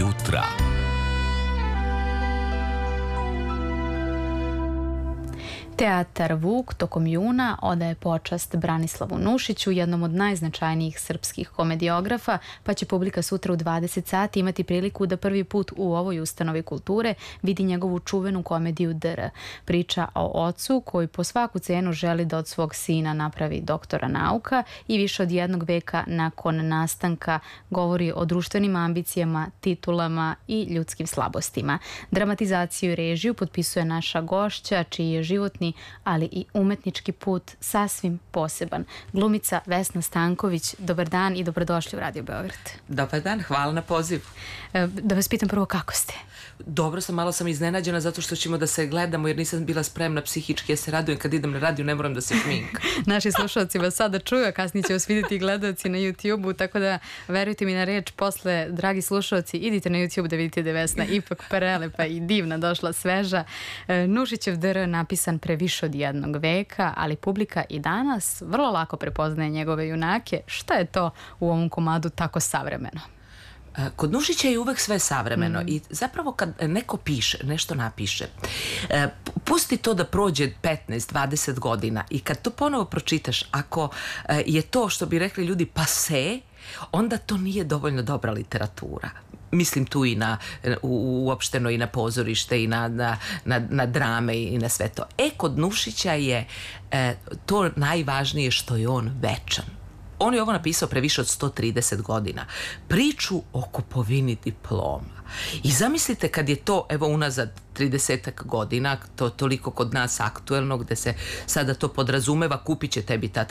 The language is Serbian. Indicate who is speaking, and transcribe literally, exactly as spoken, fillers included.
Speaker 1: jutra.
Speaker 2: Teatar Vuk tokom juna odaje počast Branislavu Nušiću, jednom od najznačajnijih srpskih komediografa, pa će publika sutra u dvadeset sati imati priliku da prvi put u ovoj ustanovi kulture vidi njegovu čuvenu komediju D R. Priča o ocu koji po svaku cenu želi da od svog sina napravi doktora nauka i više od jednog veka nakon nastanka govori o društvenim ambicijama, titulama i ljudskim slabostima. Dramatizaciju i režiju potpisuje naša gošća, čiji je životni ali i umetnički put sasvim poseban. Glumica Vesna Stanković, dobar dan i dobrodošli u Radio Beograd.
Speaker 3: Dobar dan, hvala na pozivu.
Speaker 2: Da vas pitam prvo kako ste?
Speaker 3: Dobro sam, malo sam iznenađena zato što ćemo da se gledamo jer nisam bila spremna psihički. Ja se radujem kad idem na radio, ne moram da se šminkam.
Speaker 2: Naši slušalci vas sada čuju, a kasnije će vas vidjeti i gledalci na YouTube-u, tako da verujte mi na reč posle, dragi slušalci, idite na YouTube da vidite da je Vesna ipak prelepa i divna, došla sveža. Nušićev D R napisan pre više od jednog veka, ali publika i danas vrlo lako prepoznaje njegove junake. Šta je to u ovom komadu tako savremeno?
Speaker 3: Kod Nušića je uvek sve savremeno mm. i zapravo kad neko piše, nešto napiše, pusti to da prođe petnaest dvadeset godina i kad to ponovo pročitaš, ako je to, što bi rekli ljudi, pase, onda to nije dovoljno dobra literatura. Mislim tu i na u, uopšteno i na pozorište i na, na, na, na drame i na sve to. E, kod Nušića je e, to najvažnije što je on večan. On je ovo napisao pre više od sto trideset godina. Priču o kupovini diploma. I zamislite kad je to, evo unazad tridesetak godina, to toliko kod nas aktuelno, gde se sada to podrazumeva, kupit će tebi ta